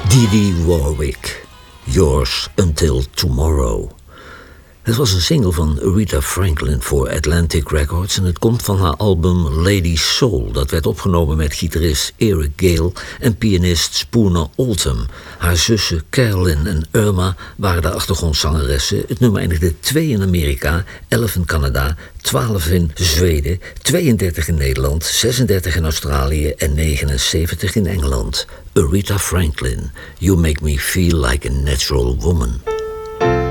Dee Warwick, Yours Until Tomorrow. Het was een single van Aretha Franklin voor Atlantic Records en het komt van haar album Lady Soul. Dat werd opgenomen met gitarist Eric Gale en pianist Spooner Oldham. Haar zussen Carolyn en Irma waren de achtergrondzangeressen. Het nummer eindigde 2 in Amerika, 11 in Canada, 12 in Zweden, 32 in Nederland, 36 in Australië en 79 in Engeland. Aretha Franklin, You Make Me Feel Like a Natural Woman.